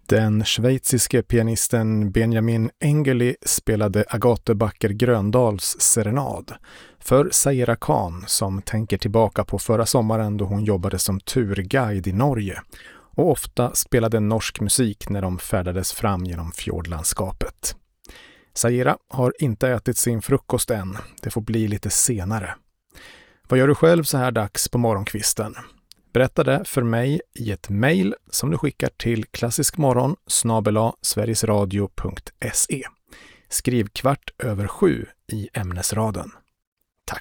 Den schweiziske pianisten Benjamin Engeli spelade Agathe Backer Gröndals serenad för Saira Khan som tänker tillbaka på förra sommaren då hon jobbade som turguide i Norge och ofta spelade norsk musik när de färdades fram genom fjordlandskapet. Saira har inte ätit sin frukost än, det får bli lite senare. Vad gör du själv så här dags på morgonkvisten? Berätta det för mig i ett mejl som du skickar till klassiskmorgon@sverigesradio.se. Skriv 7:15 i ämnesraden.